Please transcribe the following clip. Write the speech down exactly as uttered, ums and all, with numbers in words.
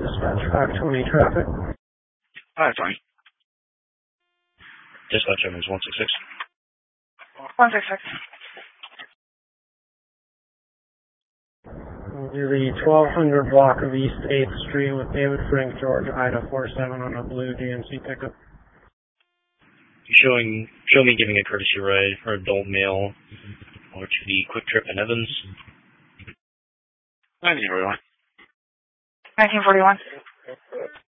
Dispatch five twenty traffic. five twenty. Dispatch Evans one six six. one six six. We'll do the twelve hundred block of East eighth Street with David Frank George, Ida four seven on a blue G M C pickup. Showing, show me giving a courtesy ride for adult male or to the Quick Trip in Evans. nineteen forty-one. nineteen forty-one.